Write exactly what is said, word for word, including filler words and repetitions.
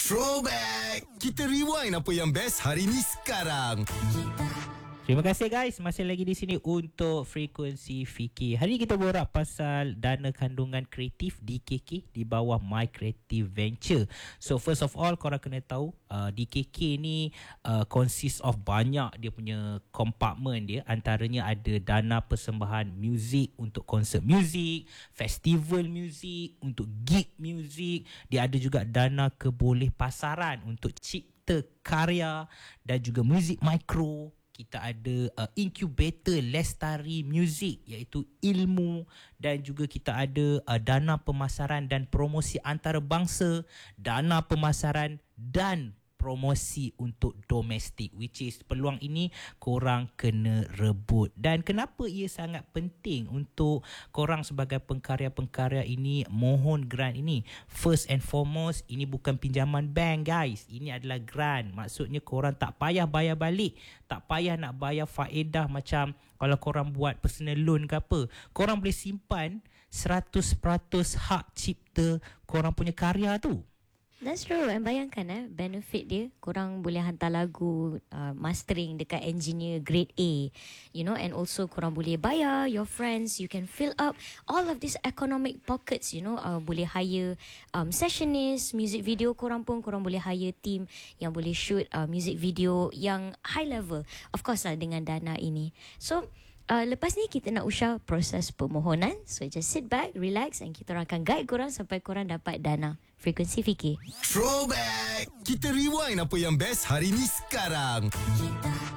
Throwback! Kita rewind apa yang best hari ni sekarang. Terima kasih guys, masih lagi di sini untuk Frekuensi Fikir. Hari ni kita borak pasal dana kandungan kreatif D K K di bawah My Creative Venture. So first of all, korang kena tahu uh, D K K ni uh, consist of banyak dia punya kompartmen dia. Antaranya ada dana persembahan muzik untuk konsert muzik, festival muzik, untuk gig muzik. Dia ada juga dana keboleh pasaran untuk cipta karya dan juga muzik mikro. Kita ada uh, incubator Lestari Music iaitu ilmu, dan juga kita ada uh, dana pemasaran dan promosi antarabangsa, dana pemasaran dan promosi untuk domestik, which is peluang ini korang kena rebut. Dan kenapa ia sangat penting untuk korang sebagai pengkarya-pengkarya ini mohon grant ini? First and foremost, ini bukan pinjaman bank guys, ini adalah grant. Maksudnya korang tak payah bayar balik, tak payah nak bayar faedah macam kalau korang buat personal loan ke apa. Korang boleh simpan seratus peratus hak cipta korang punya karya tu. That's true. And bayangkan eh, benefit dia, korang boleh hantar lagu uh, mastering dekat engineer grade A, you know, and also korang boleh bayar your friends, you can fill up all of these economic pockets, you know, uh, boleh hire um, sessionist, music video korang pun, korang boleh hire team yang boleh shoot uh, music video yang high level, of course lah dengan dana ini. So Uh, lepas ni kita nak usah proses permohonan. So just sit back, relax, and kita orang akan guide korang sampai korang dapat dana. Frekuensi Fikir. Throwback! Kita rewind apa yang best hari ni sekarang.